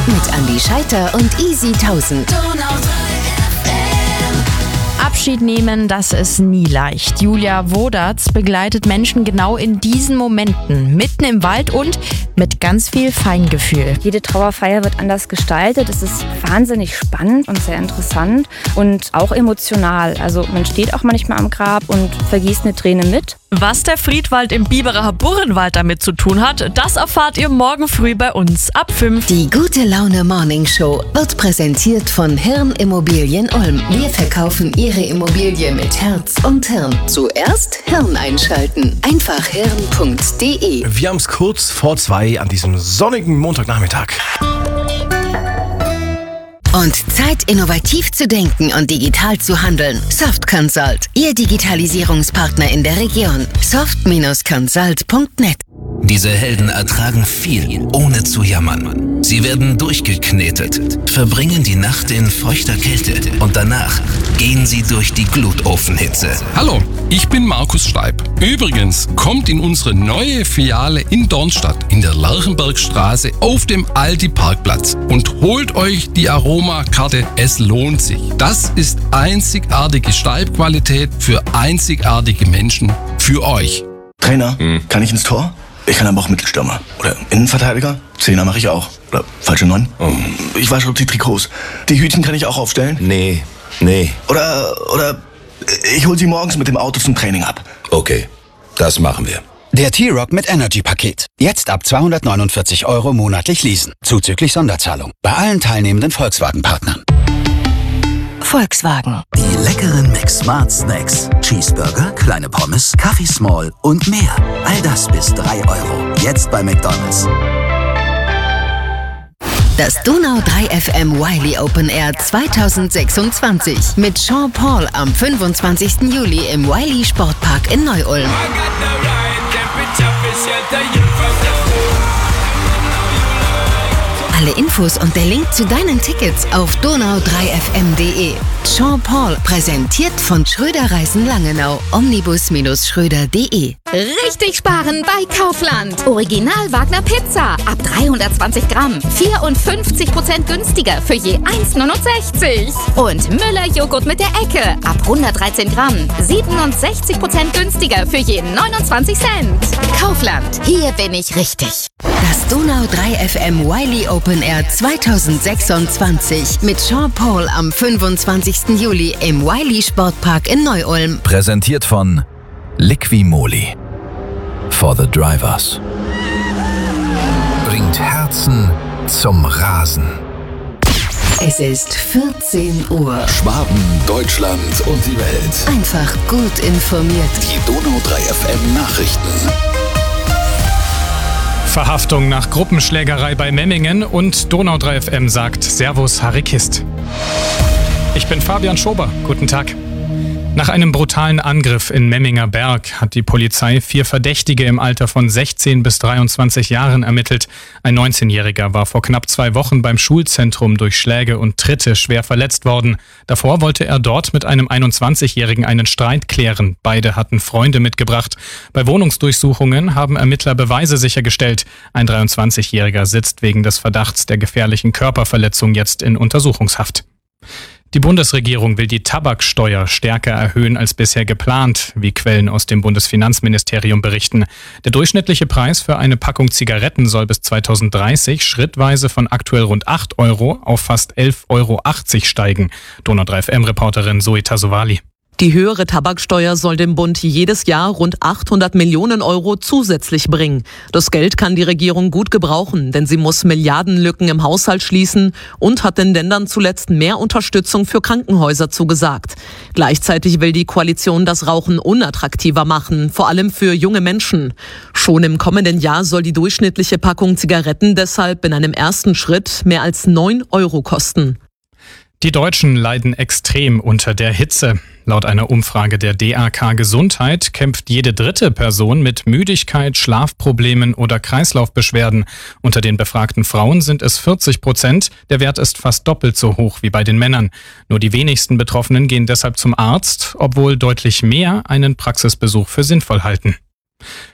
Mit Andi Scheiter und Easy 1000. Abschied nehmen, das ist nie leicht. Julia Wodarz begleitet Menschen genau in diesen Momenten, mitten im Wald und mit ganz viel Feingefühl. Jede Trauerfeier wird anders gestaltet. Es ist wahnsinnig spannend und sehr interessant und auch emotional. Also man steht auch manchmal am Grab und vergießt eine Träne mit. Was der Friedwald im Biberacher Burrenwald damit zu tun hat, das erfahrt ihr morgen früh bei uns ab 5. Die Gute Laune Morning Show wird präsentiert von Hirn Immobilien Ulm. Wir verkaufen Ihre Immobilie mit Herz und Hirn. Zuerst Hirn einschalten. Einfach hirn.de. Wir haben es kurz vor 2 an diesem sonnigen Montagnachmittag. Und Zeit, innovativ zu denken und digital zu handeln. Soft Consult, Ihr Digitalisierungspartner in der Region. soft-consult.net. Diese Helden ertragen viel, ohne zu jammern. Sie werden durchgeknetet, verbringen die Nacht in feuchter Kälte und danach gehen sie durch die Glutofenhitze. Hallo, ich bin Markus Steib. Übrigens kommt in unsere neue Filiale in Dornstadt in der Lerchenbergstraße auf dem Aldi-Parkplatz und holt euch die Aromakarte. Es lohnt sich. Das ist einzigartige Steib-Qualität für einzigartige Menschen. Für euch. Trainer, kann ich ins Tor? Ich kann aber auch Mittelstürmer. Oder Innenverteidiger. Zehner mache ich auch. Oder falsche 9. Ich wasche auch die Trikots. Die Hütchen kann ich auch aufstellen? Nee. Oder ich hole sie morgens mit dem Auto zum Training ab. Okay, das machen wir. Der T-Rock mit Energy-Paket. Jetzt ab 249 € monatlich leasen. Zuzüglich Sonderzahlung. Bei allen teilnehmenden Volkswagen-Partnern. Volkswagen. Die leckeren McSmart Snacks. Cheeseburger, kleine Pommes, Kaffee Small und mehr. All das bis 3 €. Jetzt bei McDonald's. Das Donau 3 FM Wiley Open Air 2026 mit Sean Paul am 25. Juli im Wiley Sportpark in Neu-Ulm. Alle Infos und der Link zu deinen Tickets auf donau3fm.de. Sean Paul, präsentiert von Schröder Reisen Langenau, omnibus-schröder.de. Richtig sparen bei Kaufland. Original Wagner Pizza ab 320 Gramm. 54% günstiger für je 1,69. Und Müller Joghurt mit der Ecke ab 113 Gramm. 67% günstiger für je 29 Cent. Kaufland, hier bin ich richtig. Das Donau 3 FM Wiley Open Air 2026 mit Sean Paul am 25. Juli im Wiley Sportpark in Neu-Ulm. Präsentiert von Liqui-Moly. For the Drivers. Bringt Herzen zum Rasen. Es ist 14 Uhr. Schwaben, Deutschland und die Welt. Einfach gut informiert. Die Donau 3 FM Nachrichten. Verhaftung nach Gruppenschlägerei bei Memmingen und Donau 3 FM sagt Servus Harry Kist. Ich bin Fabian Schober. Guten Tag. Nach einem brutalen Angriff in Memminger Berg hat die Polizei 4 Verdächtige im Alter von 16 bis 23 Jahren ermittelt. Ein 19-Jähriger war vor knapp 2 Wochen beim Schulzentrum durch Schläge und Tritte schwer verletzt worden. Davor wollte er dort mit einem 21-Jährigen einen Streit klären. Beide hatten Freunde mitgebracht. Bei Wohnungsdurchsuchungen haben Ermittler Beweise sichergestellt. Ein 23-Jähriger sitzt wegen des Verdachts der gefährlichen Körperverletzung jetzt in Untersuchungshaft. Die Bundesregierung will die Tabaksteuer stärker erhöhen als bisher geplant, wie Quellen aus dem Bundesfinanzministerium berichten. Der durchschnittliche Preis für eine Packung Zigaretten soll bis 2030 schrittweise von aktuell rund 8 € auf fast 11,80 € steigen. Donau 3 FM-Reporterin Zoe Tasovali. Die höhere Tabaksteuer soll dem Bund jedes Jahr rund 800 Millionen € zusätzlich bringen. Das Geld kann die Regierung gut gebrauchen, denn sie muss Milliardenlücken im Haushalt schließen und hat den Ländern zuletzt mehr Unterstützung für Krankenhäuser zugesagt. Gleichzeitig will die Koalition das Rauchen unattraktiver machen, vor allem für junge Menschen. Schon im kommenden Jahr soll die durchschnittliche Packung Zigaretten deshalb in einem ersten Schritt mehr als 9 € kosten. Die Deutschen leiden extrem unter der Hitze. Laut einer Umfrage der DAK Gesundheit kämpft jede 3. Person mit Müdigkeit, Schlafproblemen oder Kreislaufbeschwerden. Unter den befragten Frauen sind es 40%. Der Wert ist fast doppelt so hoch wie bei den Männern. Nur die wenigsten Betroffenen gehen deshalb zum Arzt, obwohl deutlich mehr einen Praxisbesuch für sinnvoll halten.